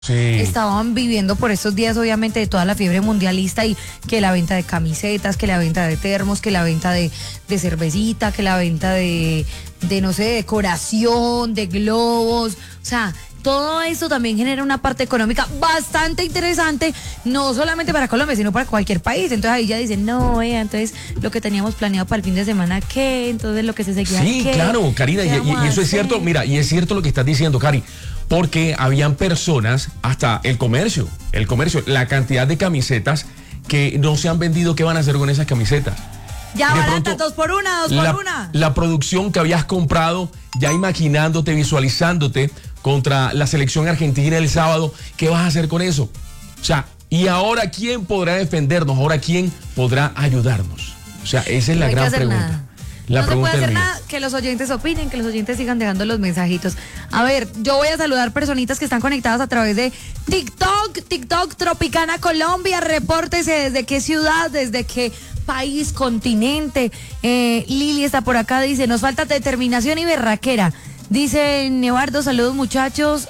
Sí. Estaban viviendo por estos días, obviamente, de toda la fiebre mundialista y que la venta de camisetas, que la venta de termos, que la venta de cervecita, que la venta de no sé, decoración, de globos. O sea, todo esto también genera una parte económica bastante interesante, no solamente para Colombia, sino para cualquier país. Entonces ahí ya dicen, no, entonces lo que teníamos planeado para el fin de semana, ¿qué? Entonces lo que se seguía, sí, ¿qué? Claro, Karina, y eso es cierto, mira, y es cierto lo que estás diciendo, Cari, porque habían personas, hasta el comercio, la cantidad de camisetas que no se han vendido, ¿qué van a hacer con esas camisetas? Ya De barata, pronto, 2 por 1, 2 por 1. La producción que habías comprado, ya imaginándote, visualizándote contra la selección argentina el sábado, ¿qué vas a hacer con eso? O sea, ¿y ahora quién podrá defendernos? ¿Ahora quién podrá ayudarnos? O sea, esa es la gran pregunta. Nada. La no pregunta se puede hacer del nada, que los oyentes opinen, que los oyentes sigan dejando los mensajitos. A ver, yo voy a saludar personitas que están conectadas a través de TikTok Tropicana Colombia. Repórtese desde qué ciudad, desde qué país, continente. Lili está por acá, dice, nos falta determinación y berraquera. Dice Nevardo, saludos muchachos,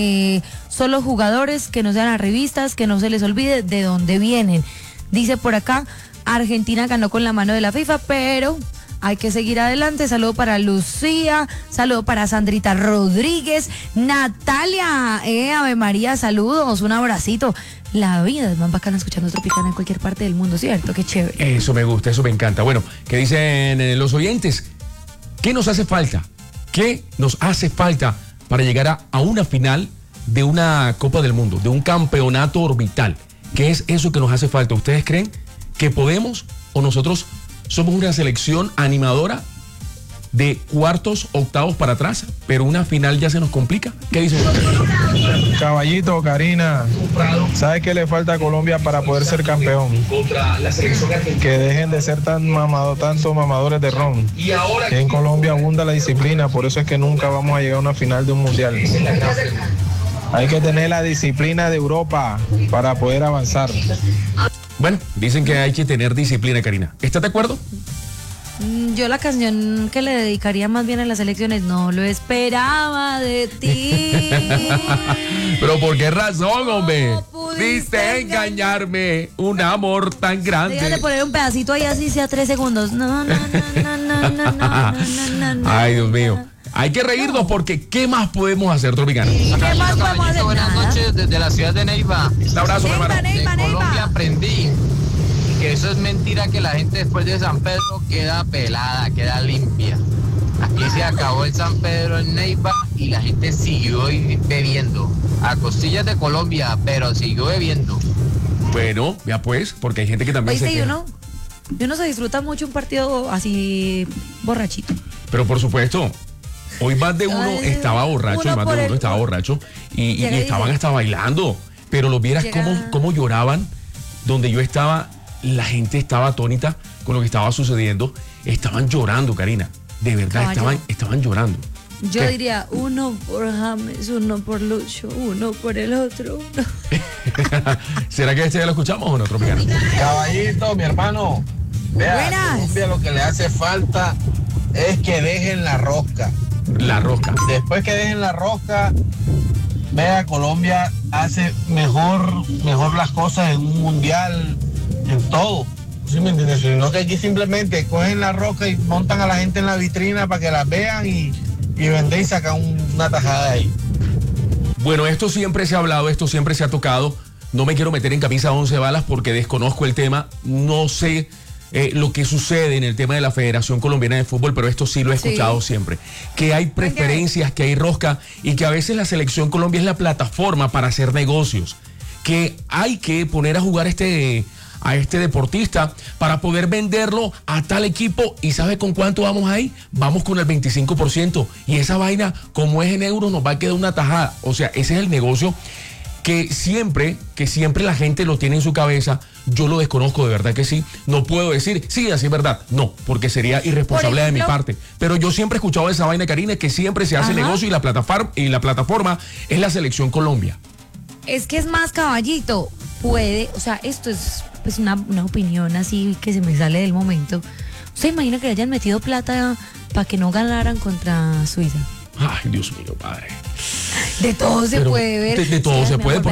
solo jugadores, que no sean a revistas, que no se les olvide de dónde vienen. Dice por acá, Argentina ganó con la mano de la FIFA, pero hay que seguir adelante. Saludo para Lucía, saludo para Sandrita Rodríguez, Natalia, Ave María, saludos, un abracito. La vida es más bacana escuchando Tropicana en cualquier parte del mundo, ¿cierto? Qué chévere. Eso me gusta, eso me encanta. Bueno, ¿qué dicen los oyentes? ¿Qué nos hace falta? ¿Qué nos hace falta para llegar a una final de una Copa del Mundo, de un campeonato orbital? ¿Qué es eso que nos hace falta? ¿Ustedes creen que podemos o nosotros somos una selección animadora de cuartos, octavos para atrás, pero una final ya se nos complica? ¿Qué dicen? Caballito, Karina, ¿sabes qué le falta a Colombia para poder ser campeón? Que dejen de ser tantos mamadores de ron. Que en Colombia abunda la disciplina, por eso es que nunca vamos a llegar a una final de un mundial. Hay que tener la disciplina de Europa para poder avanzar. Bueno, dicen que hay que tener disciplina, Karina. ¿Estás de acuerdo? Yo la canción que le dedicaría más bien a las elecciones, no lo esperaba de ti. Pero ¿por qué razón, hombre? No pudiste Viste engañarme, un amor tan grande. Déjale poner un pedacito ahí así sea 3 segundos. No. Ay, Dios mío. Hay que reírnos porque ¿qué más podemos hacer, Tropicana? ¿Qué más podemos hacer? Buenas noches desde la ciudad de Neiva. Un abrazo, mi hermano. En Colombia aprendí que eso es mentira, que la gente después de San Pedro queda pelada, queda limpia. Aquí se acabó el San Pedro en Neiva y la gente siguió bebiendo. A costillas de Colombia, pero siguió bebiendo. Bueno, ya pues, porque hay gente que también Oíste, se queja. y uno se disfruta mucho un partido así borrachito. Pero por supuesto, hoy más de uno Ay, estaba borracho, uno y más por de el- uno estaba borracho y Llega y estaban dice- hasta bailando. Pero los vieras Llega- cómo lloraban. Donde yo estaba, la gente estaba atónita con lo que estaba sucediendo. Estaban llorando, Karina. De verdad, Caballo. estaban llorando. Yo ¿Qué? diría, uno por James, uno por Lucho, uno por el otro, uno. ¿Será que este ya lo escuchamos o no, Tropicana? Caballito, mi hermano. Vea, Buenas. a Colombia lo que le hace falta es que dejen la rosca. La rosca. Después que dejen la rosca, vea, Colombia hace mejor las cosas en un mundial, en todo. ¿Sí me entiendes? Sino que aquí simplemente cogen la rosca y montan a la gente en la vitrina para que las vean y venden y sacan una tajada ahí. Bueno, esto siempre se ha hablado, esto siempre se ha tocado. No me quiero meter en camisa 11 balas porque desconozco el tema. No sé lo que sucede en el tema de la Federación Colombiana de Fútbol, pero esto sí lo he escuchado siempre. Que hay preferencias, que hay rosca y que a veces la Selección Colombia es la plataforma para hacer negocios. Que hay que poner a jugar a este deportista para poder venderlo a tal equipo. ¿Y sabe con cuánto vamos ahí? Vamos con el 25%. Y esa vaina, como es en euros, nos va a quedar una tajada. O sea, ese es el negocio que siempre la gente lo tiene en su cabeza. Yo lo desconozco, de verdad que sí. No puedo decir, sí, así es verdad. No, porque sería irresponsable de mi parte. Pero yo siempre he escuchado esa vaina, Karina, que siempre se hace negocio y la plataforma es la Selección Colombia. Es que es más, caballito. Puede, o sea, esto es pues una opinión así que se me sale del momento. ¿Usted imagina que le hayan metido plata para que no ganaran contra Suiza? Ay, Dios mío, padre. De todo se Pero puede ver. de todo Sí, se mi puede, amor,